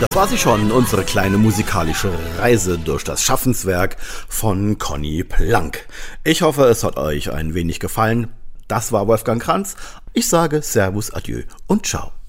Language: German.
Das war sie schon, unsere kleine musikalische Reise durch das Schaffenswerk von Conny Plank. Ich hoffe, es hat euch ein wenig gefallen. Das war Wolfgang Kranz. Ich sage Servus, Adieu und Ciao.